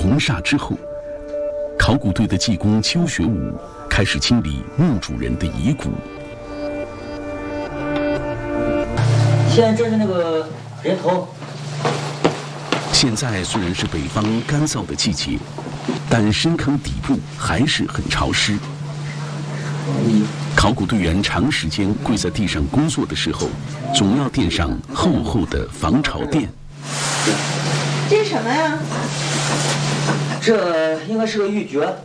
红煞之后，考古队的技工邱学武开始清理墓主人的遗骨。 现在这是那个人头。 现在虽然是北方干燥的季节，但深坑底部还是很潮湿。考古队员长时间跪在地上工作的时候，总要垫上厚厚的防潮垫。 这是什么呀？ 这应该是个玉珏。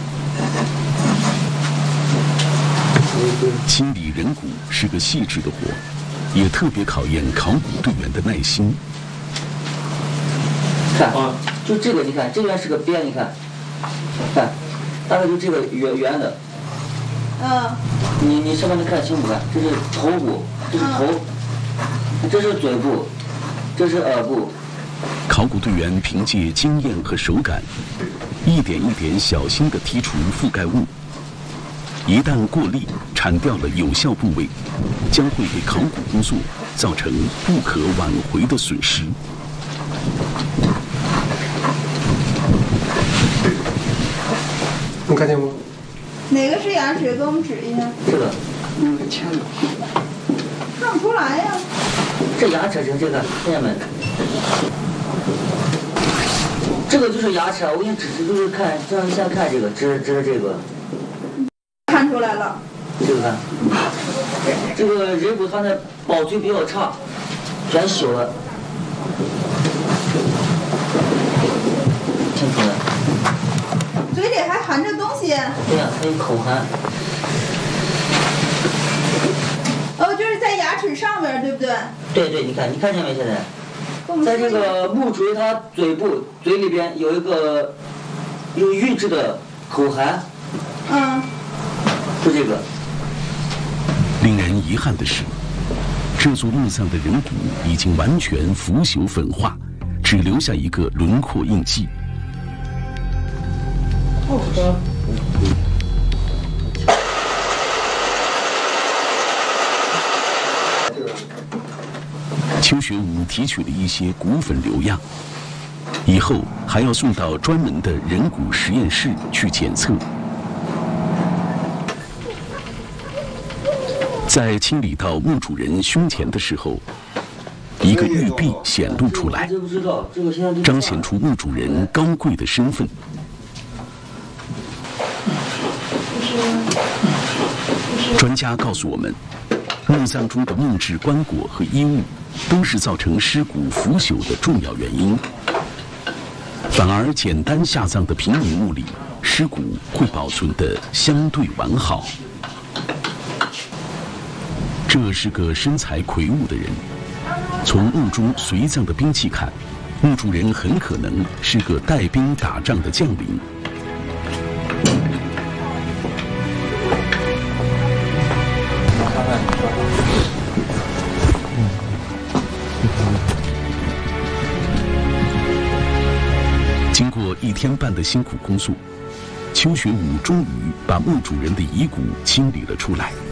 清理人骨是个细致的活，也特别考验考古队员的耐心。 看，就这个，你看，这边是个边，你看，看，大概就这个圆的。你上面能看清不看？这是头部，这是头，这是嘴部，这是耳部。 考古队员凭借经验和手感，一点一点小心地剔除覆盖物。一旦过力，铲掉了有效部位，将会给考古工作造成不可挽回的损失。 能看见吗？ 哪个是牙齿？给我们指一下。 这个， 签了。 看不出来呀。 这牙齿是这个，看见没？这个就是牙齿，我给你指，就是看，这样先看这个，指着这个。 看出来了。 这个看，这个人骨它的保存比较差，全朽了。清楚了。 嘴里还含着东西。 对呀，还有口含。 哦，就是在牙齿上面，对不对？ 对对，你看见没？现在，在这个木锤它嘴里边有一个有玉质的口含。就这个。 令人遗憾的是，这座墓葬的人骨已经完全腐朽粉化，只留下一个轮廓印记。邱学武提取了一些骨粉留样，以后还要送到专门的人骨实验室去检测。在清理到墓主人胸前的时候，一个玉璧显露出来，彰显出墓主人高贵的身份。专家告诉我们，墓葬中的木质棺椁和衣物都是造成尸骨腐朽的重要原因，反而简单下葬的平民墓里，尸骨会保存得相对完好。这是个身材魁梧的人，从墓中随葬的兵器看，墓主人很可能是个带兵打仗的将领。经过1天半的辛苦工作，邱学武终于把墓主人的遗骨清理了出来。